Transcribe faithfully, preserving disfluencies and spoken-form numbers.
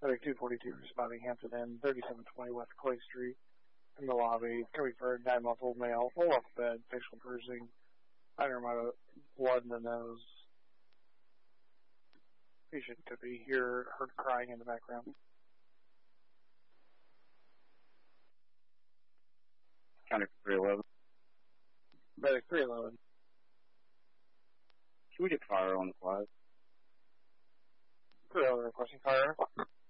Medic two forty-two responding Hampton Inn, thirty-seven twenty West Clay Street. In the lobby, coming for a nine-month-old male, full off bed, facial bruising, minor amount of blood in the nose. Patient could be here, heard crying in the background. County three eleven. Medic three eleven. Can we get fire on the flight? three eleven requesting fire.